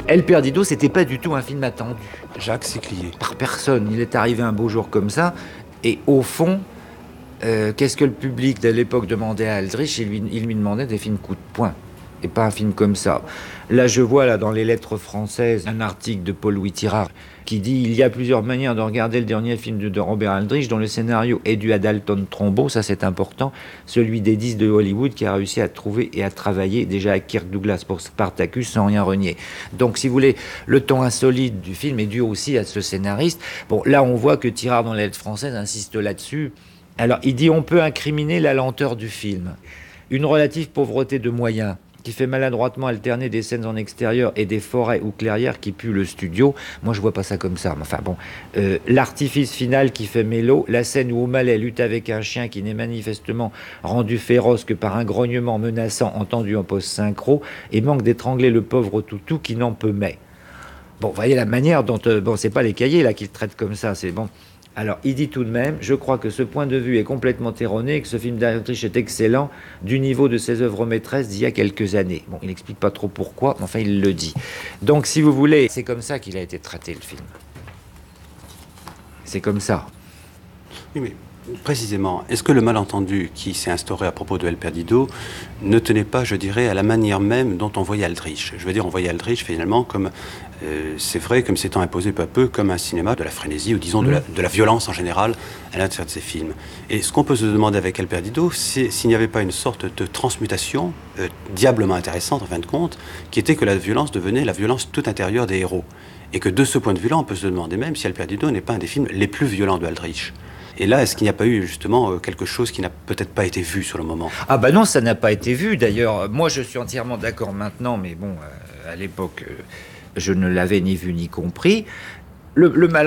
El Perdido, c'était pas du tout un film attendu. Jacques Séclier. Par personne. Il est arrivé un beau jour comme ça, et au fond, qu'est-ce que le public de l'époque demandait à Aldrich? Il lui demandait des films coup de poing, et pas un film comme ça. Là, je vois là dans les lettres françaises un article de Paul-Louis Tirard qui dit: il y a plusieurs manières de regarder le dernier film de Robert Aldrich, dont le scénario est dû à Dalton Trumbo, ça c'est important, celui des 10 de Hollywood qui a réussi à trouver et à travailler déjà à Kirk Douglas pour Spartacus sans rien renier. Donc si vous voulez, le ton insolite du film est dû aussi à ce scénariste. Bon, là on voit que Tirard dans les lettres françaises insiste là-dessus. Alors il dit: on peut incriminer la lenteur du film, une relative pauvreté de moyens, qui fait maladroitement alterner des scènes en extérieur et des forêts ou clairières qui puent le studio. Moi, je vois pas ça comme ça. Mais enfin bon, l'artifice final qui fait mélo, la scène où O'Malley lutte avec un chien qui n'est manifestement rendu féroce que par un grognement menaçant entendu en post-synchro, et manque d'étrangler le pauvre toutou qui n'en peut mais. Bon, vous voyez la manière dont... bon, c'est pas les cahiers là qui le traitent comme ça, c'est bon... Alors, il dit tout de même: je crois que ce point de vue est complètement erroné et que ce film d'Aldrich est excellent, du niveau de ses œuvres maîtresses d'il y a quelques années. Bon, il n'explique pas trop pourquoi, mais enfin, il le dit. Donc, si vous voulez, c'est comme ça qu'il a été traité, le film. C'est comme ça. Oui, mais précisément, est-ce que le malentendu qui s'est instauré à propos de El Perdido ne tenait pas, je dirais, à la manière même dont on voyait Aldrich? Je veux dire, on voyait Aldrich finalement comme, c'est vrai, comme s'étant imposé peu à peu comme un cinéma de la frénésie, ou disons de la violence en général à l'intérieur de ses films. Et ce qu'on peut se demander avec El Perdido, c'est s'il n'y avait pas une sorte de transmutation diablement intéressante en fin de compte, qui était que la violence devenait la violence toute intérieure des héros. Et que de ce point de vue-là, on peut se demander même si El Perdido n'est pas un des films les plus violents de Aldrich. Et là, est-ce qu'il n'y a pas eu justement quelque chose qui n'a peut-être pas été vu sur le moment? Ah bah non, ça n'a pas été vu. D'ailleurs, moi je suis entièrement d'accord maintenant, mais bon, à l'époque, je ne l'avais ni vu ni compris. Le